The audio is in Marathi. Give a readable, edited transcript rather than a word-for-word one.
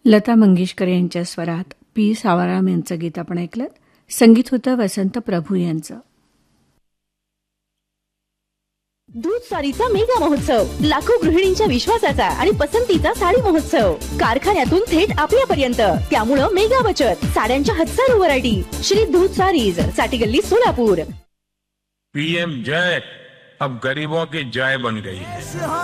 लता मंगेशकर यांच्या स्वरात पी सावळाराम यांचं गीत आपण ऐकलं. संगीत होतं वसंत प्रभू यांचं. दूध सारीचा मेगा महोत्सव, लाखो गृहिणींच्या विश्वासाचा आणि पसंतीचा साडी महोत्सव, कारखान्यातून थेट आपल्यापर्यंत. त्यामुळं मेगा बचत, साड्यांच्या हजारो व्हरायटी. श्री दूध सारीज, साठी गल्ली, सोलापूर. पीएम जय अब गरीबों की जय बन गई है.